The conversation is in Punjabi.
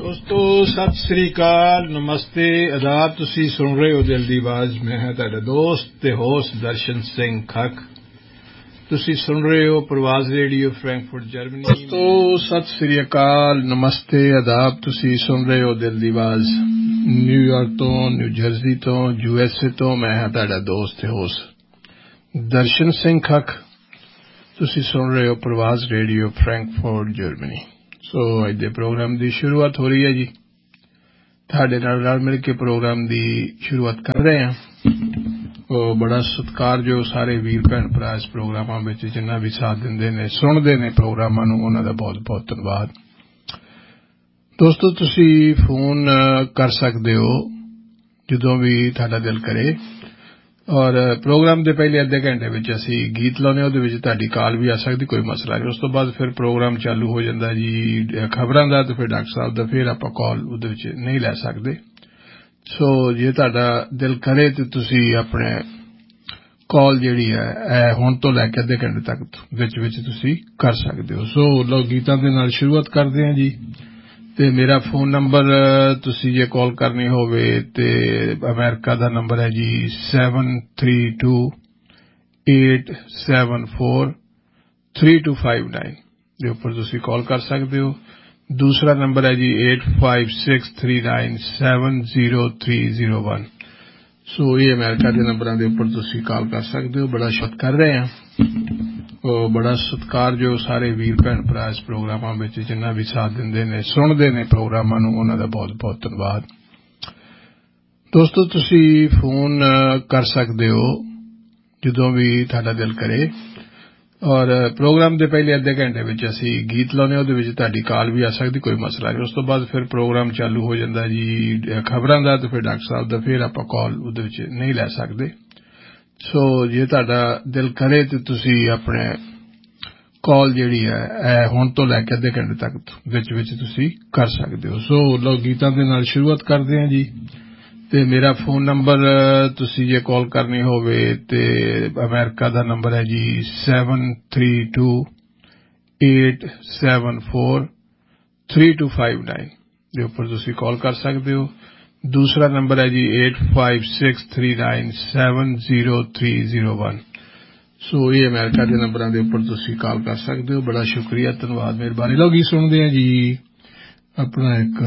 ਦੋਸਤੋ ਸਤਿ ਸ੍ਰੀ ਅਕਾਲ ਨਮਸਤੇ ਆਦਾਬ ਤੁਸੀਂ ਸੁਣ ਰਹੇ ਹੋ ਦਿਲ ਦੀ ਆਵਾਜ਼ ਮੈਂ ਹਾਂ ਤੁਹਾਡਾ ਦੋਸਤ ਤੇ ਹੋਸਟ ਦਰਸ਼ਨ ਸਿੰਘ ਖੱਖ ਤੁਸੀਂ ਸੁਣ ਰਹੇ ਹੋ ਪ੍ਰਵਾਜ਼ ਰੇਡੀਓ ਫਰੈਂਕਫਰਟ ਜਰਮਨੀ ਦੋਸਤੋ ਸਤਿ ਸ੍ਰੀ ਅਕਾਲ ਨਮਸਤੇ ਆਦਾਬ ਤੁਸੀਂ ਸੁਣ ਰਹੇ ਹੋ ਦਿਲ ਦੀ ਆਵਾਜ਼ ਨਿਊਯਾਰਕ ਤੋਂ ਨਿਊ ਜਰਸੀ ਤੋਂ USA ਤੋਂ ਮੈਂ ਹਾਂ ਤੁਹਾਡਾ ਦੋਸਤ ਤੇ ਹੋਸਟ ਦਰਸ਼ਨ ਸਿੰਘ ਖੱਖ ਤੁਸੀਂ ਸੁਣ ਰਹੇ ਹੋ ਪ੍ਰਵਾਜ਼ ਰੇਡੀਓ ਫਰੈਂਕਫਰਟ ਜਰਮਨੀ ਸੋ ਅੱਜ ਦੇ ਪ੍ਰੋਗਰਾਮ ਦੀ ਸ਼ੁਰੂਆਤ ਹੋ ਰਹੀ ਹੈ ਜੀ ਤੁਹਾਡੇ ਨਾਲ ਰਲ ਮਿਲ ਕੇ ਪ੍ਰੋਗਰਾਮ ਦੀ ਸ਼ੁਰੂਆਤ ਕਰ ਰਹੇ ਹਾਂ ਉਹ ਬੜਾ ਸਤਿਕਾਰਯੋਗ ਸਾਰੇ ਵੀਰ ਭੈਣ ਭਰਾ ਇਸ ਪ੍ਰੋਗਰਾਮਾਂ ਵਿੱਚ ਜਿੰਨਾ ਵੀ ਸਾਥ ਦਿੰਦੇ ਨੇ ਸੁਣਦੇ ਨੇ ਪ੍ਰੋਗਰਾਮਾਂ ਨੂੰ ਉਹਨਾਂ ਦਾ ਬਹੁਤ ਬਹੁਤ ਧੰਨਵਾਦ ਦੋਸਤੋ ਤੁਸੀਂ ਫੋਨ ਕਰ ਸਕਦੇ ਹੋ ਜਦੋਂ ਵੀ ਤੁਹਾਡਾ ਦਿਲ ਕਰੇ ਔਰ ਪ੍ਰੋਗਰਾਮ ਦੇ ਪਹਿਲੇ ਅੱਧੇ ਘੰਟੇ ਵਿੱਚ ਅਸੀਂ ਗੀਤ ਲਾਉਂਦੇ ਹਾਂ ਉਹਦੇ ਵਿੱਚ ਤੁਹਾਡੀ ਕਾਲ ਵੀ ਆ ਸਕਦੀ ਕੋਈ ਮਸਲਾ ਨਹੀਂ ਉਸ ਤੋਂ ਬਾਅਦ ਫਿਰ ਪ੍ਰੋਗਰਾਮ ਚਾਲੂ ਹੋ ਜਾਂਦਾ ਜੀ ਖਬਰਾਂ ਦਾ ਤੇ ਫਿਰ ਡਾਕਟਰ ਸਾਹਿਬ ਦਾ ਫਿਰ ਆਪਾਂ ਕਾਲ ਉਹਦੇ ਵਿੱਚ ਨਹੀਂ ਲੈ ਸਕਦੇ ਸੋ ਜੇ ਤੁਹਾਡਾ ਦਿਲ ਕਰੇ ਤੇ ਤੁਸੀਂ ਆਪਣੇ ਕਾਲ ਜਿਹੜੀ ਹੈ ਹੁਣ ਤੋਂ ਲੈ ਕੇ ਅੱਧੇ ਘੰਟੇ ਤੱਕ ਵਿੱਚ ਤੁਸੀਂ ਕਰ ਸਕਦੇ ਹੋ ਸੋ ਲੋ ਗੀਤਾਂ ਦੇ ਨਾਲ ਸ਼ੁਰੂਆਤ ਕਰਦੇ ਹਾਂ ਜੀ ਤੇ ਮੇਰਾ ਫੋਨ ਨੰਬਰ ਤੁਸੀਂ ਜੇ ਕਾਲ ਕਰਨੀ ਹੋਵੇ ਤੇ ਅਮਰੀਕਾ ਦਾ ਨੰਬਰ ਹੈ ਜੀ 7328743259 ਦੇ ਉੱਪਰ ਤੁਸੀਂ ਕਾਲ ਕਰ ਸਕਦੇ ਹੋ ਦੂਸਰਾ ਨੰਬਰ ਹੈ ਜੀ 8563970301 ਸੋ ਇਹ ਅਮਰੀਕਾ ਦੇ ਨੰਬਰਾਂ ਦੇ ਉੱਪਰ ਤੁਸੀਂ ਕਾਲ ਕਰ ਸਕਦੇ ਹੋ ਬੜਾ ਸ਼ੁਕਰ ਕਰ ਰਹੇ ਹਾਂ ਉਹ ਬੜਾ ਸਤਿਕਾਰਯੋਗ ਸਾਰੇ ਵੀਰ ਭੈਣ ਭਰਾ ਇਸ ਪ੍ਰੋਗਰਾਮਾਂ ਵਿੱਚ ਜਿੰਨਾ ਵੀ ਸਾਥ ਦਿੰਦੇ ਨੇ ਸੁਣਦੇ ਨੇ ਪ੍ਰੋਗਰਾਮਾਂ ਨੂੰ ਉਹਨਾਂ ਦਾ ਬਹੁਤ ਬਹੁਤ ਧੰਨਵਾਦ ਦੋਸਤੋ ਤੁਸੀਂ ਫੋਨ ਕਰ ਸਕਦੇ ਹੋ ਜਦੋਂ ਵੀ ਤੁਹਾਡਾ ਦਿਲ ਕਰੇ ਔਰ ਪ੍ਰੋਗਰਾਮ ਦੇ ਪਹਿਲੇ ਅੱਧੇ ਘੰਟੇ ਵਿੱਚ ਅਸੀਂ ਗੀਤ ਲਾਉਂਦੇ ਉਹਦੇ ਵਿੱਚ ਤੁਹਾਡੀ ਕਾਲ ਵੀ ਆ ਸਕਦੀ ਕੋਈ ਮਸਲਾ ਨਹੀਂ ਉਸ ਤੋਂ ਬਾਅਦ ਫਿਰ ਪ੍ਰੋਗਰਾਮ ਚਾਲੂ ਹੋ ਜਾਂਦਾ ਜੀ ਖਬਰਾਂ ਦਾ ਤੇ ਫਿਰ ਡਾਕਟਰ ਸਾਹਿਬ ਦਾ ਫਿਰ ਆਪਾਂ ਕਾਲ ਉਹਦੇ ਵਿੱਚ ਨਹੀਂ ਲੈ ਸਕਦੇ ਸੋ ਜੇ ਤੁਹਾਡਾ ਦਿਲ ਕਰੇ ਤੇ ਤੁਸੀਂ ਆਪਣੇ ਕਾਲ ਜਿਹੜੀ ਹੈ ਹੁਣ ਤੋਂ ਲੈ ਕੇ ਅੱਧੇ ਘੰਟੇ ਤੱਕ ਵਿੱਚ ਤੁਸੀਂ ਕਰ ਸਕਦੇ ਹੋ ਸੋ ਲੋ ਗੀਤਾਂ ਦੇ ਨਾਲ ਸ਼ੁਰੂਆਤ ਕਰਦੇ ਹਾਂ ਜੀ ਤੇ ਮੇਰਾ ਫੋਨ ਨੰਬਰ ਤੁਸੀਂ ਜੇ ਕਾਲ ਕਰਨੀ ਹੋਵੇ ਤੇ ਅਮਰੀਕਾ ਦਾ ਨੰਬਰ ਹੈ ਜੀ 7328743259 ਦੇ ਉੱਪਰ ਤੁਸੀਂ ਕਾਲ ਕਰ ਸਕਦੇ ਹੋ ਦੂਸਰਾ ਨੰਬਰ ਹੈ ਜੀ 8563970301 ਸੋ ਇਹ ਅਮਰੀਕਾ ਦੇ ਨੰਬਰਾਂ ਦੇ ਉੱਪਰ ਤੁਸੀਂ ਕਾਲ ਕਰ ਸਕਦੇ ਹੋ ਬੜਾ ਸ਼ੁਕਰੀਆ ਧੰਨਵਾਦ ਮਿਹਰਬਾਨੀ ਲੋਗੀ ਸੁਣਦੇ ਹਾਂ ਜੀ ਆਪਣਾ ਇੱਕ